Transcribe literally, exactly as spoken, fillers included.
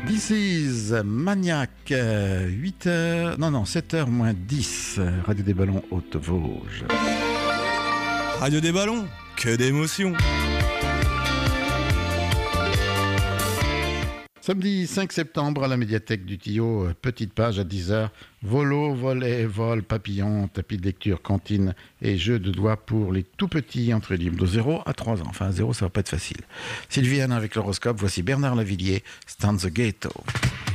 This is Maniac, huit heures, non, non, sept heures moins dix, Radio des Ballons Haute-Vosges. Radio des Ballons, que d'émotions. Samedi cinq septembre à la médiathèque du Tillot, petite page à dix heures, volo, volet, vol, papillon, tapis de lecture, cantine et jeux de doigts pour les tout petits entre les de zéro à trois ans. Enfin, zéro, ça va pas être facile. Sylviane avec l'horoscope, voici Bernard Lavillier, Stanza Ghetto.